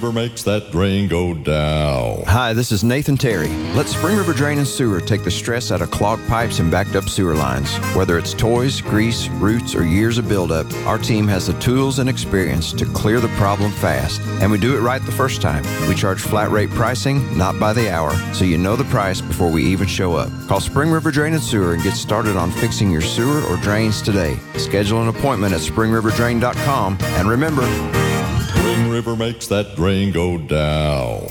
River makes that drain go down. Hi, this is Nathan Terry. Let Spring River Drain and Sewer take the stress out of clogged pipes and backed up sewer lines. Whether it's toys, grease, roots, or years of buildup, our team has the tools and experience to clear the problem fast. And we do it right the first time. We charge flat rate pricing, not by the hour, so you know the price before we even show up. Call Spring River Drain and Sewer and get started on fixing your sewer or drains today. Schedule an appointment at springriverdrain.com. And remember, Spring River makes that drain go down.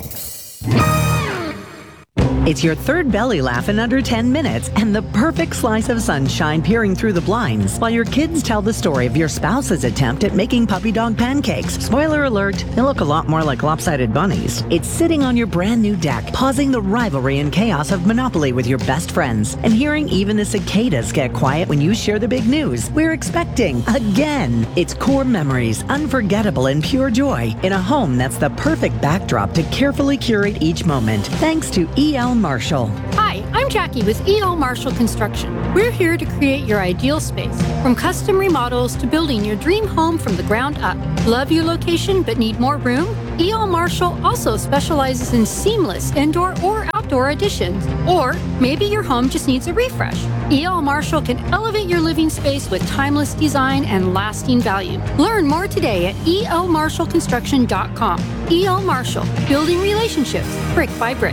It's your third belly laugh in under 10 minutes and the perfect slice of sunshine peering through the blinds while your kids tell the story of your spouse's attempt at making puppy dog pancakes. Spoiler alert, they look a lot more like lopsided bunnies. It's sitting on your brand new deck, pausing the rivalry and chaos of Monopoly with your best friends, and hearing even the cicadas get quiet when you share the big news we're expecting again. It's core memories, unforgettable and pure joy in a home that's the perfect backdrop to carefully curate each moment. Thanks to E.L. Marshall. Hi, I'm Jackie with E.L. Marshall Construction. We're here to create your ideal space, from custom remodels to building your dream home from the ground up. Love your location but need more room? E.L. Marshall also specializes in seamless indoor or outdoor additions. Or maybe your home just needs a refresh. E.L. Marshall can elevate your living space with timeless design and lasting value. Learn more today at elmarshallconstruction.com. E.L. Marshall, building relationships brick by brick.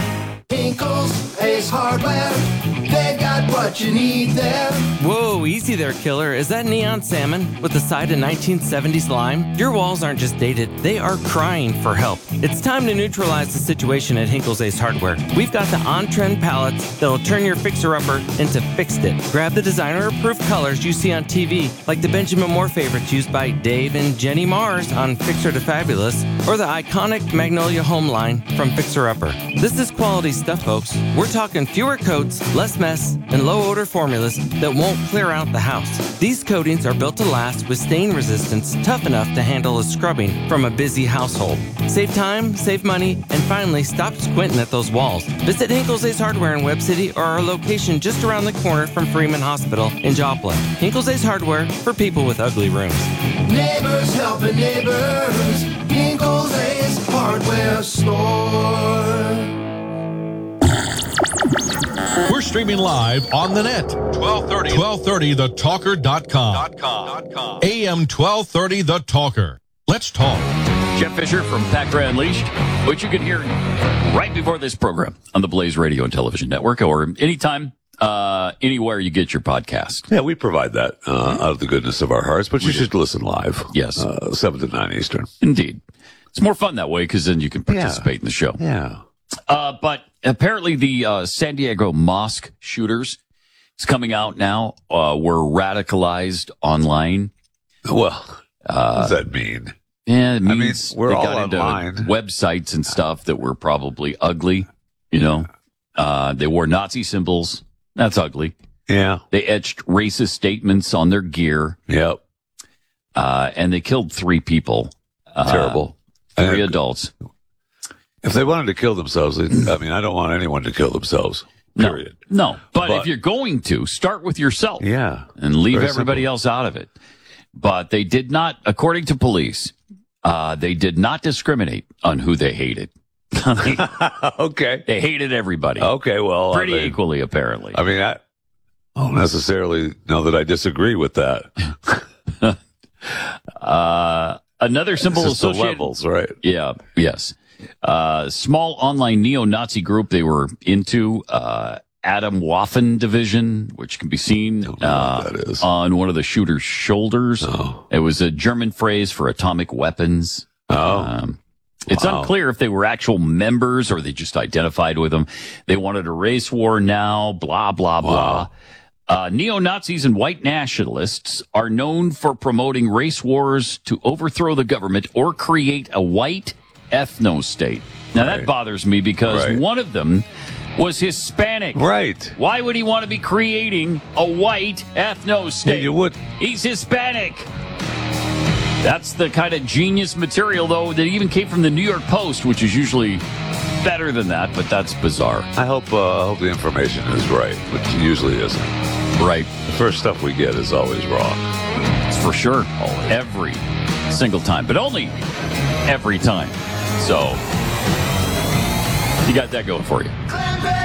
Hinkle's Ace Hardware, they got what you need there. Whoa, easy there, killer. Is that neon salmon with the side of 1970s lime? Your walls aren't just dated, they are crying for help. It's time to neutralize the situation at Hinkle's Ace Hardware. We've got the on-trend palettes that'll turn your fixer-upper into fixed it. Grab the designer-approved colors you see on TV, like the Benjamin Moore favorites used by Dave and Jenny Mars on Fixer to Fabulous, or the iconic Magnolia Home line from Fixer Upper. This is quality stuff, folks. We're talking fewer coats, less mess, and low-odor formulas that won't clear out the house. These coatings are built to last with stain resistance tough enough to handle a scrubbing from a busy household. Save time, save money, and finally stop squinting at those walls. Visit Hinkle's Ace Hardware in Webb City or our location just around the corner from Freeman Hospital in Joplin. Hinkle's Ace Hardware for people with ugly rooms. Neighbors helping neighbors, Hinkle's Ace Hardware Store. We're streaming live on the net. 1230thetalker.com. AM 1230 The Talker. Let's talk. Jeff Fisher from Packer Unleashed, which you can hear right before this program on the Blaze Radio and Television Network or anytime, anywhere you get your podcast. Yeah, we provide that out of the goodness of our hearts, but you should listen live. Yes. 7 to 9 Eastern. Indeed. It's more fun that way because then you can participate in the show. Yeah. But apparently the San Diego mosque shooters is coming out now. Were radicalized online. Well, what does that mean? Yeah, it means we're all got into online. Websites and stuff that were probably ugly. You know, they wore Nazi symbols. That's ugly. Yeah. They etched racist statements on their gear. Yep. And they killed 3 people. Terrible. 3 adults. If they wanted to kill themselves, I don't want anyone to kill themselves. Period. No. But if you're going to, start with yourself. Yeah. And leave Very everybody simple. else out of it. But they did not, according to police, they did not discriminate on who they hated. Okay. They hated everybody. Okay, well. Pretty equally, apparently. I don't necessarily know that I disagree with that. Another symbol It's just the associated. levels, right? Yeah. Yes. Small online neo-Nazi group they were into, Adam Waffen Division, which can be seen on one of the shooter's shoulders. Oh. It was a German phrase for atomic weapons. It's unclear if they were actual members or they just identified with them. They wanted a race war now, blah, blah, blah. Neo-Nazis and white nationalists are known for promoting race wars to overthrow the government or create a white ethno-state. Now, that bothers me because one of them was Hispanic. Right. Why would he want to be creating a white ethno-state? Yeah, you would. He's Hispanic. That's the kind of genius material, though, that even came from the New York Post, which is usually better than that, but that's bizarre. I hope the information is right, which usually isn't. Right. The first stuff we get is always wrong. It's for sure. Always. Every single time, but only every time. So you got that going for you.